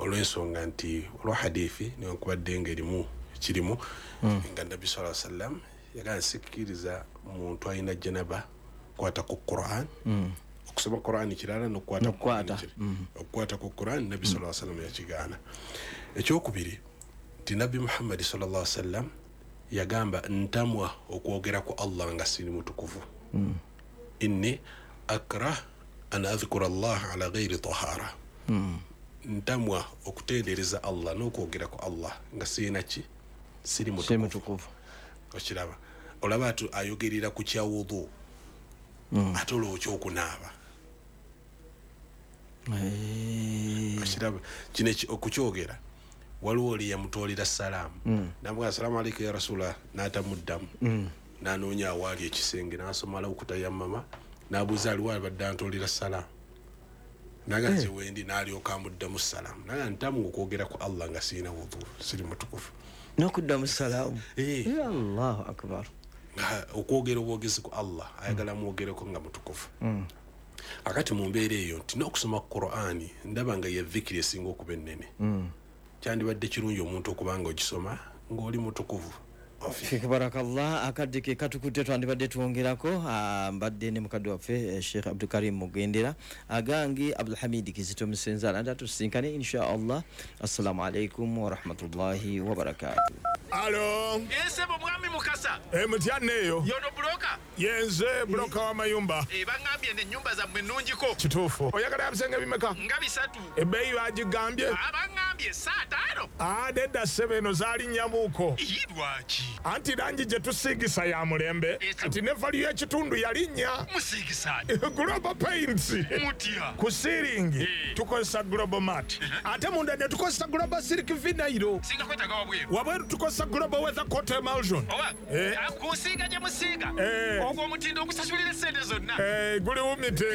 olw'ensonga nti olwa hadithi newankubadde ng'erimu kirimu nga Nabbi sallallahu alaihi wasallam yagamba sikkiriza muntu alina janaba kwata ku Qur'an okusoma Qur'an kirala n'okukwata ku Qur'an Nabbi sallallahu alaihi wasallam yakigaana. Ekyokubiri nti Nabbi Muhammad sallallahu alaihi wasallam yagamba ntamwa okwogera ku Allah nga siri mutukuvu. Inni akrah an adhkura Allah ala ghairi tahara. Ntamwa okutendereza Allah n'okwogera ku Allah nga siri mutukuvu. Okiraba olaba atu ayogerera ku kya wudu ate olwo okyokunaaba okiraba kino okukyogera waliwo oli yamutwalira salaamu namugamba assalamu alaykum ya rasulallah n'atamuddamu n'anoonya awaali ekisenge n'asoma lawukutayammama n'abuuza aliwo abadde antwalira salaamu naganze wendi n'alyoka amuddamu salaamu naga ntamu okwogera ku Allah nga sirina wudu siri mutukuvu n'okuddamu salaamu ya Allahu akbar okwogera obwogezi ku Allah ayagala mwogereko nga mutukuvu. Akati mu mbeera eyo nti n'okusoma Qur'ani ndaba nga ye dhikiri esinga okuba ennene kyandibadde kirungi omuntu okubanga ogisoma ng'oli mutukuvu. Barakallah akadde ke katukutte twandibadde twongerako mbadde ne mukadde waffe Sheikh Abdul Karim Mugendera agangi Abdul Hamid Kizito Musenzala ndatusinkane insha Allah. Assalamu alaikum wa rahmatullahi wa barakatuh. Alo. Sebo mwami mukasa. Mutyanneyo. Yono broka. Yenze broka wa mayumba. Bangambye ne nyumba za mwe nnungiko. Kituufu. Oyagala abisenge bimeka? Nga bisatu. Ebbeeyi bagigambye? Abangambye saa 5. Nedda sebeno zaali nyamuuko. Lwaki? Anti langi gye tusiigisa ya mulembe kati ne valiyo y'ekitundu yalinnya. Musiigisa Global Paints. Mutya. Ku ceiling tukozesa Global Mat. Ate munda ne tukozesa Global Silk Vinyl. Singa kwetaga wabweru tukozesa Global Weather Coat Emulsion. Kusiiga gye musiiga. Ogwo omutindo ogusasulira sente zonna. Guli wumite.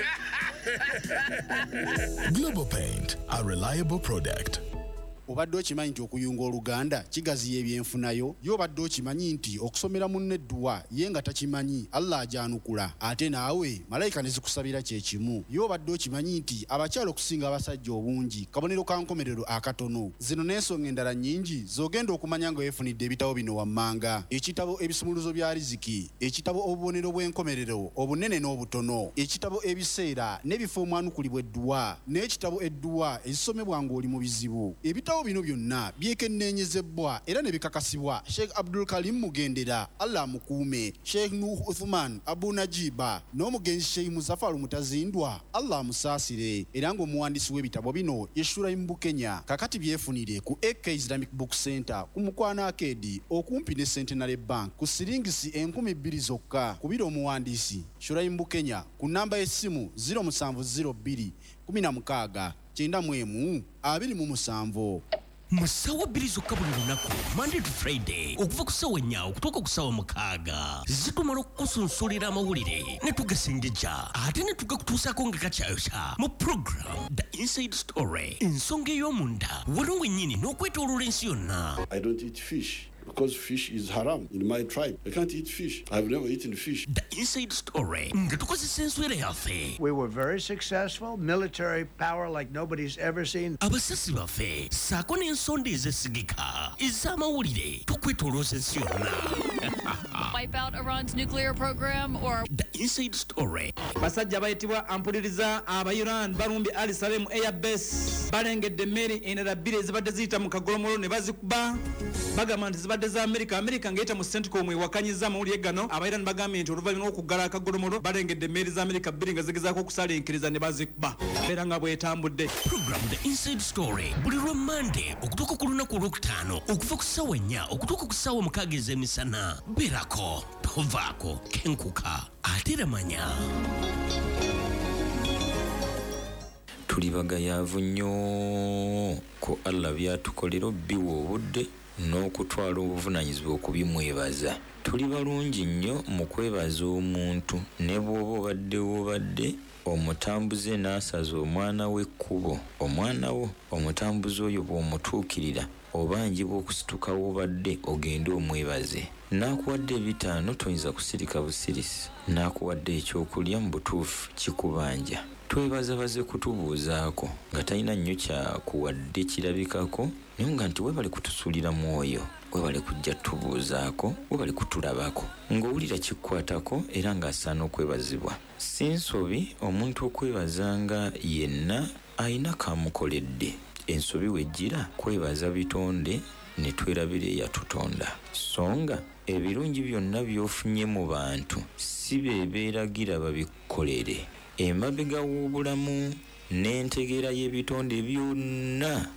Global Paint, a reliable product. Obadde okimanyi nti okuyunga oluganda kigaziya ebyenfunayo y'obadde okimanyi nti okusomera munne edduwa ye nga takimanyi Allah ajanukula ate naawe malayika ne zikusabira kye kimu y'obadde okimanyi nti abakyala okusinga abasajja obungi kabonero ka nkomerero akatono zino n'ensonga endala nnyingi z'ogenda okumanya nga weefunidde ebitabo bino wammanga ekitabo ebisumuluzo bya riziki ekitabo obubonero bw'enkomerero obunene n'obutono ekitabo ebiseera n'ebifo omwanukulibwa edduwa n'ekitabo edduwa ezisomebwa ng'oli mu bizibu ebitabo bino byonna byekenneenyezebwa era ne bikakasibwa Sheikh Abdul Karim Mugendera Allah mukuume Sheikh Nuh Uthman Abu Najiba n'omugenzi Sheikh Muzaffar Mutazindwa Allah musaasire era ng'omuwandiisi w'ebitabo bino yeshura mu Kenya kakati byefunire ku AK Islamic Book Center ku Mukwana Arcade okumpi ne Centenary Bank ku siringisi 2,000 zokka kubira omuwandiisi Shuraimbu Kenya ku namba y'essimu 0702 16 91 27. Musawa biri zokka buli lunaku Monday to Friday okuva ku ssaawa 4 okutuuka ku ssaawa 6 zitumala okukusunsulira amawulire ne tugasengejja ate ne tugakutuusaako nga gakyayosya mu program The Inside Story ensonga ey'omunda waliwo wennyini n'okwetooloola ensi yonna. I don't eat fish because fish is haram in my tribe. I can't eat fish. I've never eaten fish. The Inside Story nga tukozesa enswera yaffe. We were very successful, military power like nobody's ever seen. Abasasi baffe saako n'ensonda ezesigika ez'amawulire tukwetoolooza ensi yonna. Wipe out Iran's nuclear program or The Inside Story. Basajja bayitibwa ampuliriza aba Iran balumbi Ali Salem Air Base balengedde emmeri endala bbiri ezibadde ziyita mu kagolomolo ne bazikuba bagamba nti zibadde za America ng'eyita mu CENTCOM ewakanyiza amawulire gano abayirani bagambye nti oluvannyuma lw'okuggala akagolomolo balengedde emmeri za America bbiri nga zigezaako okusalenkeriza ne bazikuba era nga bwetambudde. Program The Inside Story buli lwa Monday okutuuka ku lunaku olwokutaano okuva ku ssaawa 4 okutuuka ku ssaawa 6 ez'emisana beerako tovaako kenkuka ate ramanya. Tuli bagayaavu nnyo ku Allah byatukolera biwa obudde n'okutwala obuvunaanyizibwa okubimwebaza. Tuli balungi nnyo mu kwebaza omuntu ne bw'oba obadde omutambuze n'asaza omwana we ekkubo omwana wo omutambuze oyo bw'omutuukirira obangi bw'okusituka w'obadde ogende omwebaze. N'akuwadde 5 toyinza kusirika busirisi. N'akuwadde ekyokulya mu butuufu kikubanja. twebaza baze kutubuuzaako nga talina nnyo kyakuwadde kirabikako naye nga nti webale kutusuulira mwoyo webale kujja tubuuzaako webale kutulabako ng'owulira kikwatako era ng'asaana okwebazibwa si nsobi omuntu okwebazanga yenna ayina kamukoledde ensobi wejjira kwebaza bitonde ne twerabira eyatutonda so nga ebirungi byonna by'ofunye mu bantu si beebeeragira babikolere emabega w'obulamu n'entegeera y'ebitonde byonna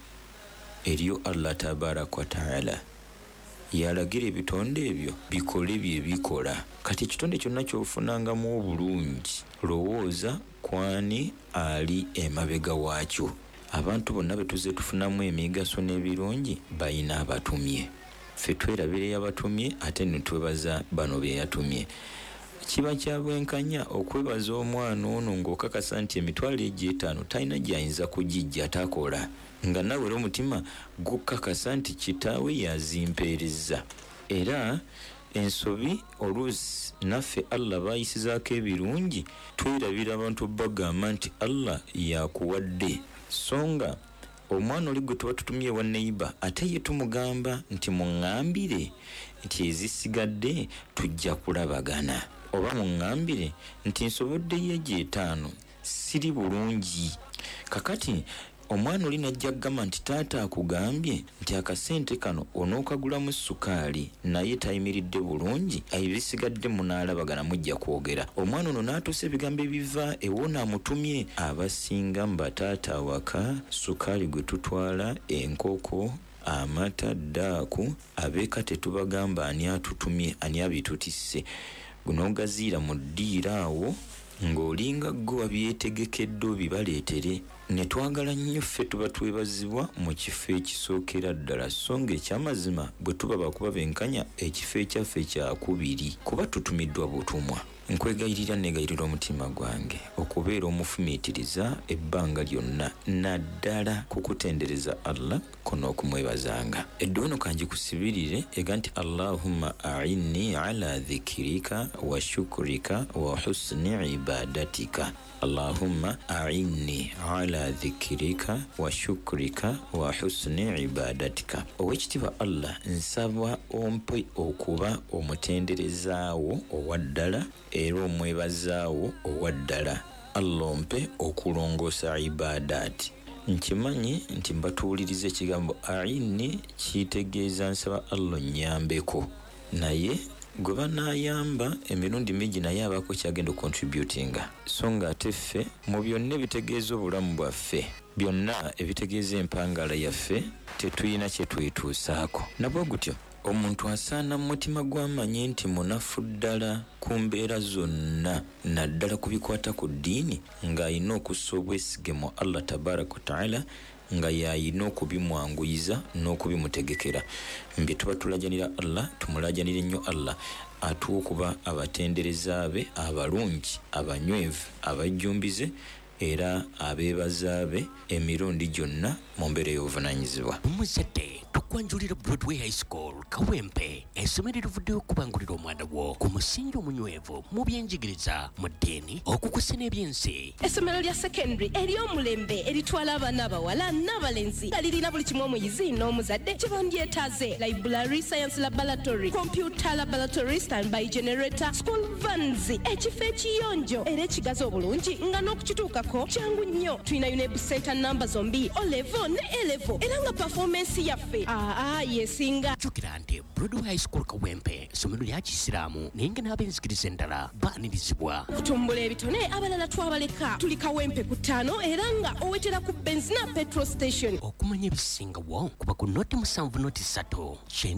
eriyo Allah tabaraka wa taala yalagira ebitonde ebyo bikole bye bikola kati ekitonde kyonna ky'ofunangamu obulungi lowooza kwani ali emabega waakyo abantu bonna betuze tufunamu emigaso n'ebirungi bayina abatumye ffe twerabira eyabatumye ate netwebaza bano bye yatumye kiba kya bwenkanya okwebaza omwana ono ng'okakasa nti emitwalo egy'etaano talina gy'ayinza kugijja atakola nga nawe era omutima gukakasa nti kitaawe yazimpeereza era ensobi oluusi naffe Allah bayisizaako ebirungi twerabira abantu bagamba nti Allah yakuwadde songa omwana oli gwe tuba tutumye wa neighbor ate ye tumugamba nti muŋŋambire nti ezisigadde tujja kulabagana oba muŋŋambire nti nsoboddeyo egy'etaano siri bulungi kakati omwana oli najja kugamba nti taata akugambye nti akasente kano onookagulamu sukaali naye tayimiridde bulungi ebisigadde munaalabagana mujja kwogera omwana ono n'atuusa ebigambo ebiva ewona amutumye abasinga mbataata awaka sukaali gwe tutwala enkoko amata ddaaku abeeka tetubagamba ani atutumye ani abitutisse gunogaziira mu ddiira awo ng'olinga gwe wabyetegekedde obibaleetere ne twagala nnyo ffe tuba twebazibwa mu kifo ekisookera ddala so nga ekyamazima bwe tuba bakuba benkanya ekifo ekyaffe kyakubiri kuba tutumiddwa butumwa nkwegayirira negayirira omutima gwange okubeera omufumiitiriza ebbanga lyonna naddala kukutendereza Allah kono okumwebazanga eddono kanji kusibirire ega nti Allahumma a'inni ala dhikirika wa shukrika wa husni ibadatika Allahumma a'inni ala dhikirika wa shukrika wa husni ibadatika owekitiibwa Allah nsaba ompe okuba omutenderezaawo owaddala era omwebazaawo owaddala Allah ompe okulongoosa ibadaati nkimanyi nti mbatuuliriza ekigambo a'inni kitegeeza nsaba Allah nnyambeko naye gwe banaayamba emirundi mingi naye abaako kyagenda okontributinga so nga ate ffe mu byonna ebitegeeza obulamu bwaffe byonna ebitegeeza empangala yaffe tetulina kye twetuusaako nabwe gutyo omuntu asaana mu mutima gw'amanye nti munafu ddala ku mbeera zonna naddala ku bikwata ku ddiini ng'alina okussa obwesige mu Allah tabaraka wa taala nga yayina okubimwanguyiza n'okubimutegekera mbe tuba tulajanira Allah tumulajanire nnyo Allah atuwa okuba abatendereza be abalungi abanywevu abajjumbize era abeebaza be emirundi gyonna mu mbeera y'obuvunaanyizibwa muzadde tukwanjulira Broadway High School Kawempe essomero livuddeyo okubangulira omwana wo ku musingi omunywevu mu byenjigiriza mu ddiini okukusa n'ebyensi essomero lya secondary ery'omulembe eritwala abaana abawala n'abalenzi nga lirina buli kimu omuyizi n'omuzadde kye bandyetaaze library science laboratory computer laboratory standby generator school vans ekifo ekiyonjo era ekigazi obulungi nga n'okukituukako kyangu nnyo tulina UNEB center namba zombi O-level ne A-level era nga performance yaffe yesinga jjukira nti Broadway High School Kawempe essomero lya kisiraamu naye nga n'abenzikiriza endala baanirizibwa kutumbula ebitone abalala twabaleka tuli Kawempe ku 5 era nga owetera ku benzina petrol station okumanya ebisingawo kuba ku noti 7 noti 3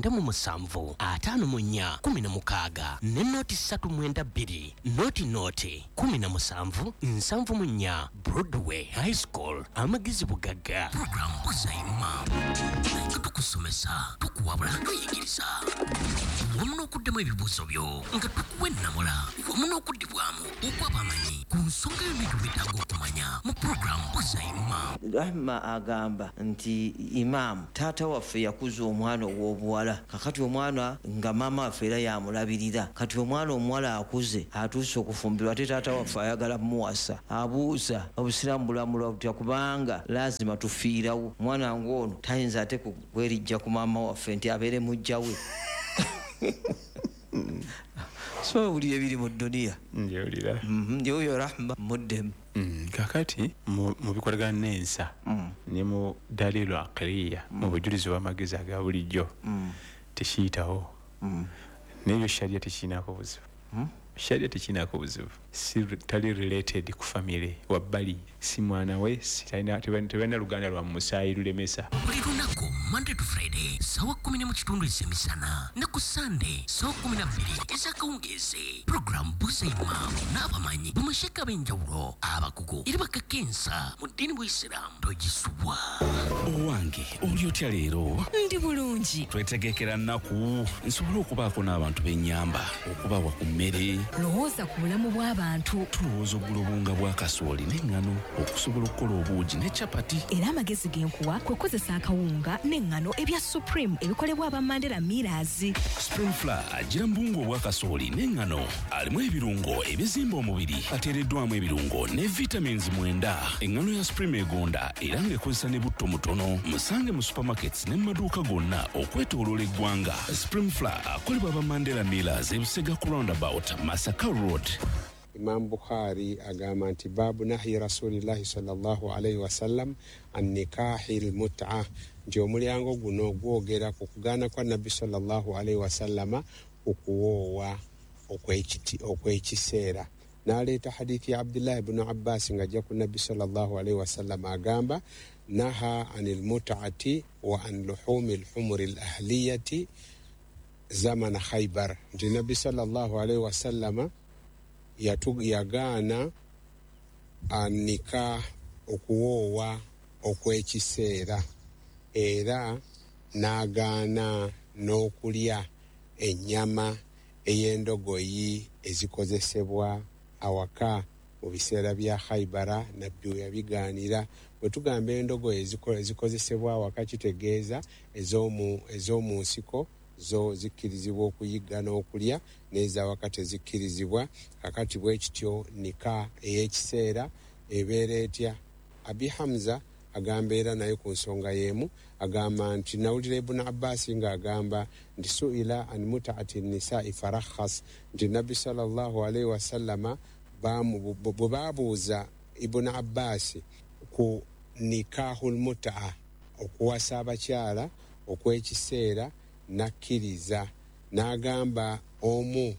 97 54 16 ne noti 392 noti 17 74 Broadway High School amagezi bugagga program buzayima tukusomesa tukuwabula tuyigiriza wamu n'okuddemu ebibuuzo byo nga tukuwa ennamula wamu n'okuddibwamu okw'abamanyi ku nsonga y'ebintu byetaaga okumanya mu puroguramu Buuza Imam. Rahma agamba nti Imam taata waffe yakuza omwana ow'obuwala kakati omwana nga maama waffe era yamulabirira kati omwana omuwala akuze atuuse okufumbirwa ate taata waffe ayagala muwasa abuuza obusiraamu bulamula butya kubanga lazima tufiirawo omwana ng'ono tayinza ate kwerijja ku maama waffe nti abeere mujja we so buli ebiri mu dduniya njewulira njeoyo Rahma muddemu kakati mu bikolagana n'ensa ne mu dalilu aqliya mu bujulizi bw'amagezi aga bulijjo tekiyitawo n'ebyo sharia tekiinaako buzibu sharia tekiinaako buzibu si tali related ku family wabbali si mwana we tebalina luganda lwa musaayi lulemesa buli lunaku Monday to Friday sawa 10 ezemisana ne ku Sunday sawa 12 ezakawungezi program Buuza Imam n'abamanyi bamasheka b'enjawulo abakugu era bakakensa mu ddiini bw'Isiraamu togisubwa. Owange oli otya leero? Ndi bulungi. Twetegekera nnaku nsobole okubaako n'abantu b'ennyamba okubawa ku mmere. Lowooza ku bulamu bw'abantu. Tulowooza oggula obunga bwa kasooli n'eŋŋano okusobola okukola obuugi ne capati. Era amagezi g'enkuwa kwe kukozesa akawunga n'eŋŋano ebya Supreme ebikolebwa aba Mandela Millers. Spring Flour agira mbungo obwa kasooli n'eŋŋano alimu ebirungo ebizimba omubiri ateereddwamu ebirungo ne vitamins 9. Eŋŋano ya Supreme egonda era ng'ekozesa ne butto mutono. Musange mu supermarkets ne mu maduuka gonna okwetooloola eggwanga. Spring Flour akolebwa aba Mandela Millers ebusega ku roundabout Masaka Road. Imam Bukhari agamba nti babu nahi rasulillahi sallallahu alaihi wasallam an nikahil mut'a, nti omulyango guno gwogera ku kugaana kwa nabbi sallallahu alaihi wasallama okuwoowa okwekiseera. N'aleeta hadithi ya Abdullah ibn Abbas ng'ajja ku nabbi sallallahu alaihi wasallam agamba naha anil mut'ati wa an luhumi al-humuri al-ahliyati zamana Khaybar, nti nabbi sallallahu alaihi wasallama yagaana anika okuwoowa okwekiseera era n'agaana n'okulya ennyama ey'endogoyi ezikozesebwa awaka mu biseera bya Khaybara. Nabbi we yabigaanira. Bwe tugamba endogoyi ezikozesebwa awaka kitegeeza ez'omu nsiko zo zikkirizibwa okuyigga n'okulya n'ezawaka tezikkirizibwa. Kakati bwe kityo nika ey'ekiseera ebeera etya? Abi Hamza agamba era naye ku nsonga y'emu agamba nti nawulira Ibn Abbas ng'agamba nti suila an mut'ati nisai farakhas, nti nabbi sallallahu alaihi wasallama bwe baabuuza Ibn Abbas ku nikahul mut'a okuwasa abakyala okw'ekiseera nakkiriza n'agamba omu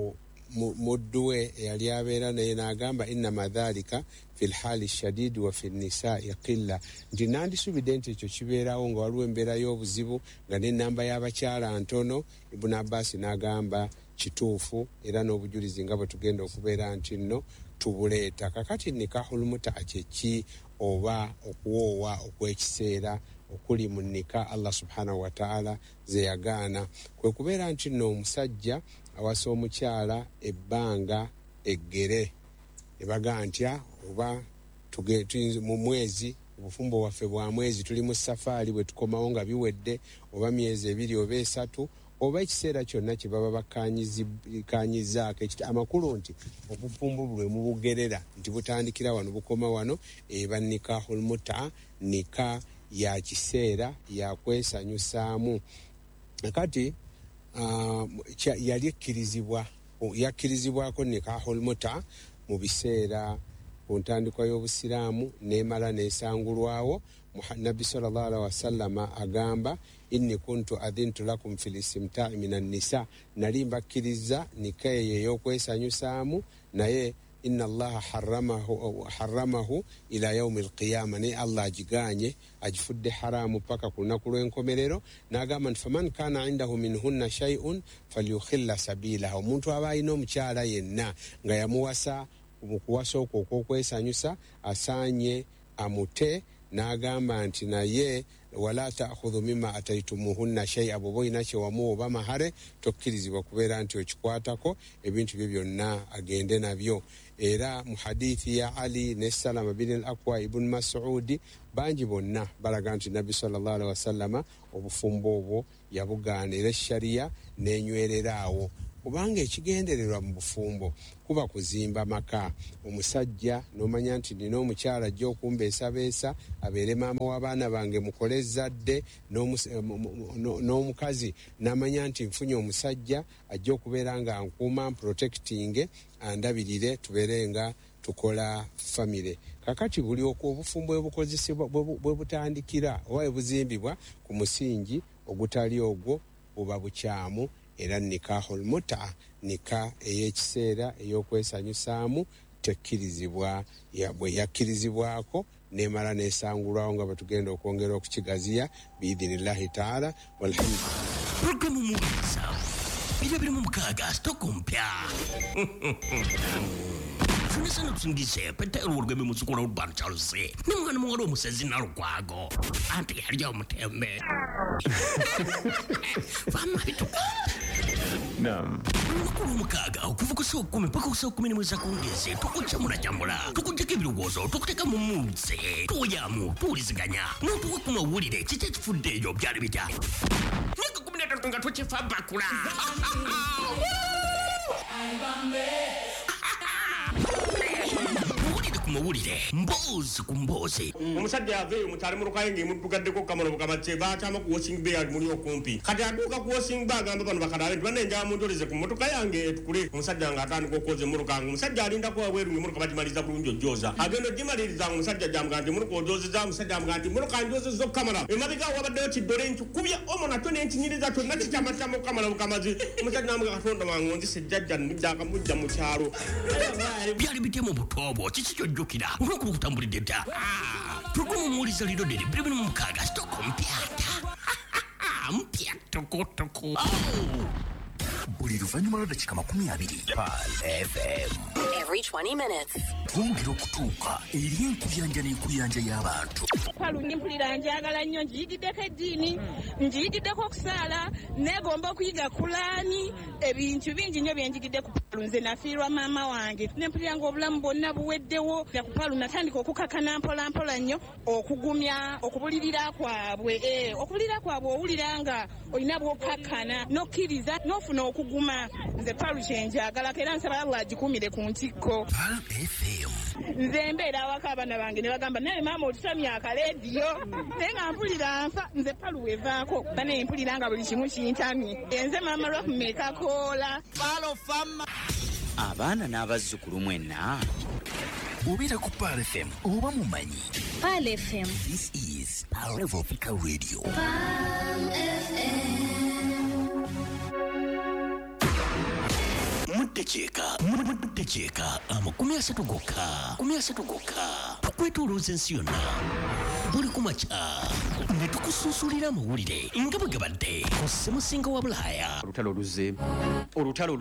muddu we eyali abeera naye n'agamba innama dhalika fi lhali shadidi wa fi nisai qilla, nti nandisubidde nti ekyo kibeerawo nga waliwo embeera y'obuzibu nga n'ennamba y'abakyala ntono. Ibn Abbas n'agamba kituufu era n'obujulizi nga bwe tugenda okubeera nti nno tubuleeta. Kakati nikahul mut'a kyeki oba okuwoowa okw'ekiseera okuli mu nika Allah subhanahu wa ta'ala ze yagaana kwe kubeera nti nno omusajja awasa omukyala ebbanga eggere ebaga ntya oba mu mwezi obufumbo waffe bwa mwezi tuli mu safaari bwe tukomawo nga biwedde oba myezi 2 oba 3 oba ekiseera kyonna kye baba bakanyizaako amakulu nti obufumbo bwe mubugerera nti butandikira wano bukoma wano eba nikahul mut'a, nika ya kiseera yakwesanyusaamu. Kati yali yakkirizibwako nikahul mut'a mu biseera ku ntandikwa y'obusiraamu n'emala n'esangulwawo. Nabbi sallallahu alaihi wasallama agamba inni kuntu adhintu lakum fil istimta'i minan nisa, nali mbakkiriza nika eyo ey'okwesanyusaamu naye inna allaha haramahu ila yaumi alqiyama, naye Allah agiganye agifudde haramu paka ku lunaku lw'enkomerero. N'agamba nti faman kana indahu minhunna shay'un falyukhilla sabilahu, omuntu aba alina omukyala yenna nga yamuwasa mu kuwasa okwo okw'okwesanyusa asaanye amute n'agamba nti naye wala ta'khudhu mimma ataytumuhunna shay'a boboyina kyewamu oba mahare tokkirizibwa kubeera nti okikwatako ebintu bye byonna agende nabyo. Era mu hadithi ya Ali ne Salama bin al-Aqwa ibn Mas'ud bangi bonna balaga nti Nabbi sallallahu alaihi wasallama obufumbo obwo yabugaana era sharia n'enywereraawo. Kubanga ekigendererwa mu bufumbo kuba kuzimba maka. Omusajja n'omanya nti nina omukyala ajja okumbeesabeesa abeere maama w'abaana bange mukole ezzadde, n'omukazi n'amanya nti nfunye omusajja ajja okubeera nga nkuuma protecting andabirire tubeere nga tukola famire. Kakati buli obufumbo obukozesebwa bwe butandikira oba bwe buzimbibwa ku musingi ogutali ogwo buba bukyamu. Era nikahul muta nika ey'ekiseera ey'okwesanyusaamu tekkirizibwa bwe yakkirizibwako nemala nesangulwawo nga batugenda okwongera okukigaziya biidhinillahi taala walhamdulillah. Programu mukisa birimu mukaaga stoko mpya funisana tusingise petero olugeme musukola olubano kyaluse nemwana muwala omusezi nalukwago anti yalya omutembe vamabituka Makulu mukaaga okuva ku ssaawa 10 paka ku ssaawa 11 kuongeze tukukyamula kyamula tukujjako ebirowoozo tukuteka mu muze tuoyamu tuwuliziganya n'otuwa ku mawulire kiki ekifudde eyo byali bitya myaka 13 nga tukifa bakula mawulire mbozi ku mbozi omusajja aveeyo mukyali mu lukaye ng'emuddugaddeko kamalo bukamatye bakyama ku washing bay ali muli okumpi kati atuuka ku washing bay agamba bano bakalabe nti banenjala muntoleze ku mmotoka yange tukule omusajja ng'atandika okwoza emmotoka nga omusajja alindako wabweru ng'emmotoka bagimaliza bulungi ojjooza agenda ogimaliriza nga omusajja jamuga nti emmotoka ojoozeza omusajja amuga nti emmotoka njoozezza okukamala emabega wabaddeyo kiddole nkikubya omo nakyo nenkinyiriza kyonna kikyamakyama okukamala bukamazi omusajja namuga katonda wange onzisa ejjajja nnidda akamujja mu kyalo byali bitemu butobo kiki kyojjukira olwokubutambulidde dda tukumumuuliza liro ddene 26 stoko mpyata mpya tokotoko buli luvannyuma lw'eddakiika 20 Pal FM every 20 minutes twongera okutuuka eri enkuyanja n'enkuyanja y'abantu. Palu mpulira njagala nnyo njiyigiddeko eddiini njiyigiddeko okusaala negomba okuyiga kulaani ebintu bingi nnyo byenjigidde ku Palu. Nze nafiirwa maama wange nempulira nga obulamu bwonna buweddewo ku Palu natandika okukakana mpolampola nnyo okugumya okubulirira kwabwe okubulirira kwabwe owulira nga olina bw'okakkana n'okkiriza n'ofuna okuguma. Nze Palu kyenjagalako era nsaba Allah agikumire ku ntikko. Pal FM nze mbeera awaka abaana bange ne bagamba naye maama otusamya akaleediyo naye nga mpulira nfa. Nze Palu wevaako banaye mpulira nga buli kimu kintamye. Nze maama lwakumeka koola Palo fama. Abaana n'abazzukulu mwenna obeera ku Pal FM oba mumanyi Pal FM. This is Pal Africa Radio. Pal FM. Muddekyeka 30 gokka tukwetoolooza ensi yonna buli kumakya ne tukusuusulira amawulire nga bwe gabadde ku ssemusinga wa Bulaaya. Olutalo oluzze olutalo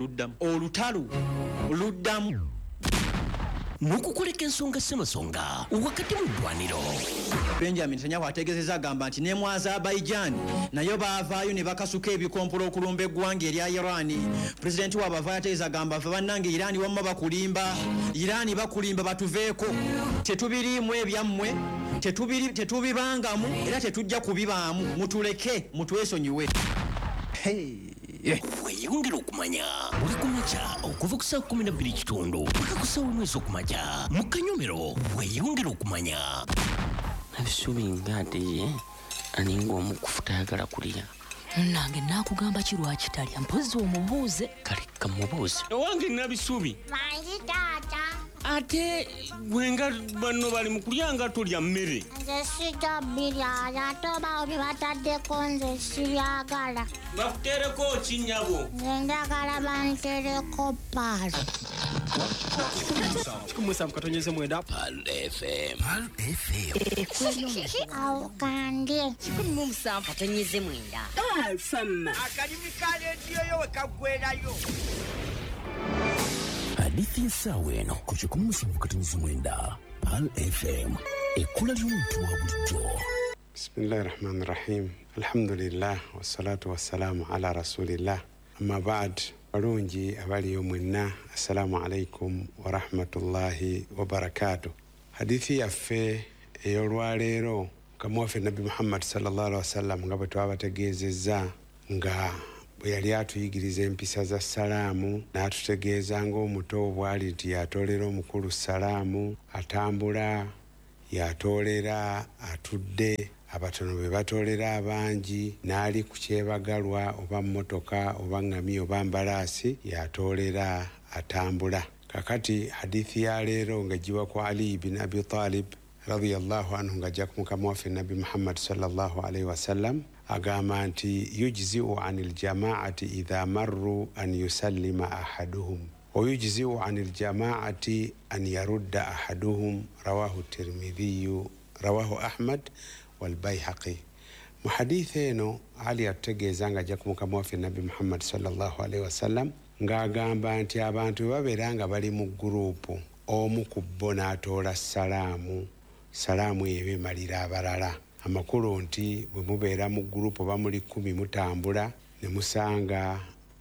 luddamu n'okukoleka ensonga ssemasonga wakati mu ddwaniro. Benjamin Netanyahu ategeezezza agamba nti ne mu Azerbaijan nayo baavaayo ne bakasuka ebikompolo okulumba eggwanga erya Irani. Pulezidenti waabwe avaayo ategeeza agamba fe bannange Irani wamma bakulimba batuveeko tetubiriimu ebyammwe tetubibangamu era tetujja kubibaamu mutuleke mutwesonyiwe. Weyongera okumanya buli kumakya okuva ku ssaawa 12 paka ku ssaawa 1 okumakya mu Kanyomero. Weyongera okumanya nabisuubi ng'ate aninga omukufu tayagala kulya. Nange nakugamba kirwaki talya mpozi omubuuze. Kale kamubuuze. Owange nabisuubi manyi taata ate gwenga banno bali mu kulya nga tolya mmere. nze sijja birya ate obawo bye bataddeko nze sibyagala. Bakuteereko ki nnyabo? nze njagala bantereko Palo. 1.9 Pal FM. Pal FM. Awo kandye 1.9 Pal FM. Akadimi ka leediyo yo wekaggwerayo. Hadithi ya sawa eno ku 1.9 Pal FM. ekkula ly'omuntu wa bulijjo. Bismillahi rahmani rahim. Alhamdulillah wassalatu wassalamu ala rasulillah. Amma ba'd. Balungi abaliyo mwenna, assalamu alaikum wa rahmatullahi wa barakatuh. Hadithi yaffe ey'olwaleero Mukama waffe Nabi Muhammad sallallahu alaihi wasallam nga bwe twabategeezezza nga bwe yali atuyigiriza empisa za salaamu n'atutegeeza ng'omuto bw'ali nti yatoolera omukulu salaamu, atambula yatoolera atudde, abatono be batoolera abangi, n'ali ku kyebagalwa oba mmotoka oba ŋŋami oba mbalaasi yatoolera atambula. Kakati hadithi ya leero nga giwa ku Ali bin Abi Talib radiyallahu anhu nga ajja ku Mukama waffe Nabi Muhammad sallallahu alaihi wasallam agamba nti yujzi'u anil jama'ati idha marru an yusallima ahaduhum wa yujzi'u anil jama'ati an yarudda ahaduhum rawahu Tirmidhi rawahu Ahmad wal Bayhaqi. Mu hadithi eno Ali atutegeeza nga ajja ku Mukama waffe Nabi Muhammad sallallahu alaihi wasallam ng'agamba nti abantu babeera nga bali mu gurupu, omu ku bo n'atoola salaamu eyo emalira abalala. Amakulu nti bwe mubeera mu gurupu oba muli 10 mutambula ne musanga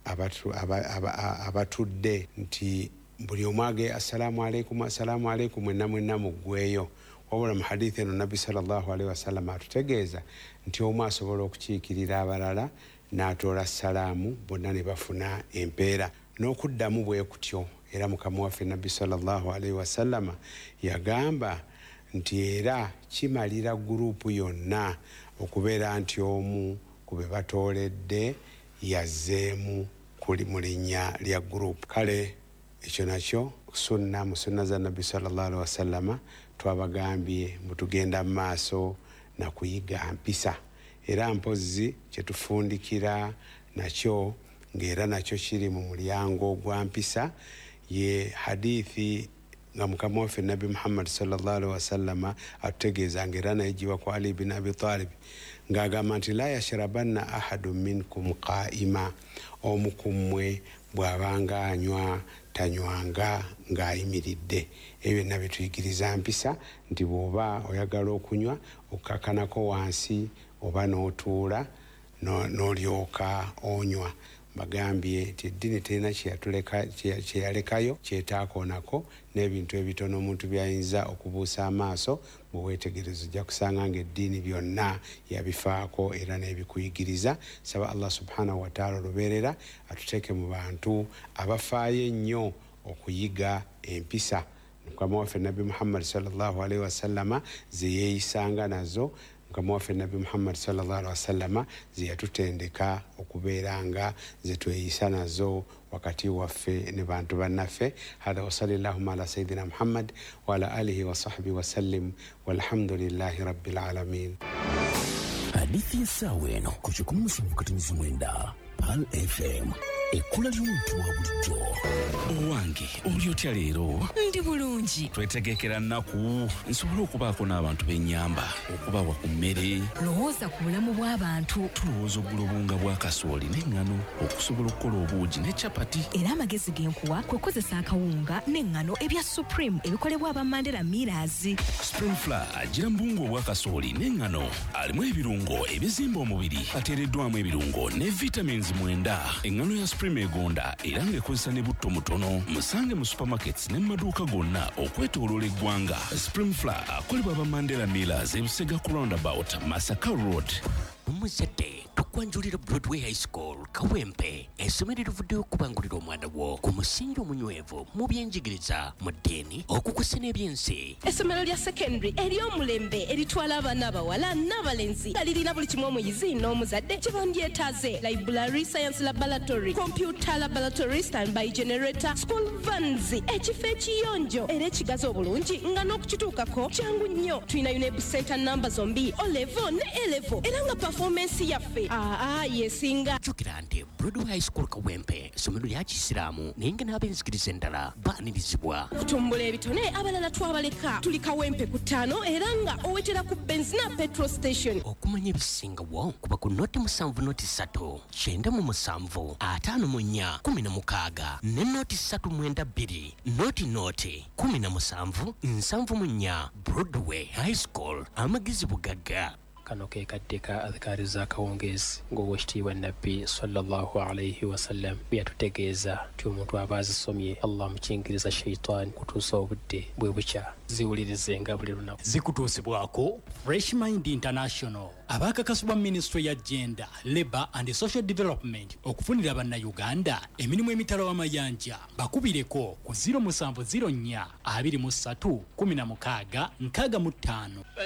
abatudde nti buli omu age assalaamu alaikum mwenna muggweeyo. Wabula mu hadithi eno Nabbi sallallahu alaihi wasallam atutegeeza nti omu asobola okukiikirira abalala n'atoola salaamu, bonna ne bafuna empeera n'okuddamu bwe kutyo. Era Mukama waffe Nabbi sallallahu alaihi wasallam yagamba nti era kimalira gurupu yonna okubeera nti omu ku be batooledde yazzeemu kuli mu linnya lya gurupu. Kale ekyo nakyo mu sunna za Nabbi sallallahu alaihi wasallam twabagambye mutugenda mu maaso na kuyiga mpisa, era mpozi kyetufundikira nakyo ng'era nakyo kiri mu mulyango gwa mpisa ye hadithi nga Mukama waffe Nabi Muhammad sallallahu alaihi wasallam atutegeeza ng'era naye giwa ku Ali bin Abi Talib ng'agamba nti la yashrabanna ahadun minkum qa'ima, omu ku mmwe bw'abanga anywa tanywanga ng'ayimiridde. Ebyo byonna bituyigiriza mpisa nti bw'oba oyagala okunywa okkakanako wansi oba n'otuula n'olyoka onywa. Bagambye nti eddiini terina kyeyalekayo kyetaakoonako, n'ebintu ebitono omuntu byayinza okubuusa amaaso bwe weetegereza ojja kusanga ng'eddiini byonna yabifaako era n'ebikuyigiriza. Saba Allah subhanahu wa ta'ala olubeerera atuteeke mu bantu abafaayo ennyo okuyiga empisa Mukama waffe Nabi Muhammad sallallahu alaihi wasallama ze yeeyisanga nazo. Mukama waffe Nabi Muhammad sallallahu alaihi wasallama ze yatutendeka okubeera nga ze tweyisa nazo wakati waffe ne bantu bannaffe. Hadha wa sallallahu ala sayidina Muhammad wa ala alihi wa sahbihi wa sallim walhamdulillahi rabbil alamin. Hadithi ya sawa eno ku 17 Pal FM. Ekkula ly'omuntu wa bulijjo. Owange oli otya leero? Ndi bulungi. Twetegekera nnaku nsobole okubaako n'abantu b'ennyamba okubawa ku mmere. Lowooza ku bulamu bw'abantu. Tulowooza oggula obunga bwa kasooli n'eŋŋano okusobola okukola obuugi ne capati. Era amagezi g'enkuwa kwe kukozesa akawunga n'eŋŋano ebya Supreme ebikolebwa aba Mandela Millers. Supreme Flour agira mbungu obwa kasooli n'eŋŋano alimu ebirungo ebizimba omubiri, ateereddwamu ebirungo ne vitamins 9. Eŋŋano ya Supreme egonda era ng'ekozesa ne butto mutono. Musange mu supermarkets ne mu maduuka gonna okwetooloola eggwanga. Supreme Flour akolebwa aba Mandela Millers e Busega ku roundabout Masaka Road. Omuzadde tukwanjulira Broadway High School Kawempe, essomero erivuddeyo okubangulira omwana wo ku musingi omunywevu mu byenjigiriza, mu ddiini, okukusa n'ebyensi. Essomero lya secondary ery'omulembe eritwala abaana abawala n'abalenzi nga lirina buli kimu omuyizi n'omuzadde kye bandyetaaze: library, science laboratory, computer laboratory, standby generator, school vans, ekifo ekiyonjo era ekigazi obulungi nga n'okukituukako kyangu nnyo. Tulina UNEB center namba zombi, O level ne A level, era nga performance yaffe yesinga. Jjukira nti Broadway High School Kawempe somero lya Kisilamu nenga n'abenzikiriza endala baanirizibwa. Kutumbula ebitone abalala twabaleka tuli Kawempe ku 5 era nga owetera ku benzina petrol station. Okumanya ebisingawo kuba ku noti 7 noti 3 97 54 16 ne noti 392 noti 17 74 Broadway High School Amagizi Bugagga. Kano ke katika adhikari za kawongezi ng'owekitiibwa nabbi sallallahu alayhi wasallam byatutegeeza ti omuntu aba azisomye Allah mukingiriza shaitan kutuusa obudde bwe bukya ziwulirizenga buli lunaku. Zikutuusibwako Fresh Mind International abakakasibwa Ministry ya Gender, Labour and Social Development okufunira bannayuganda emirimu emitala w'amayanja bakubireko ku 0704 23 16 65.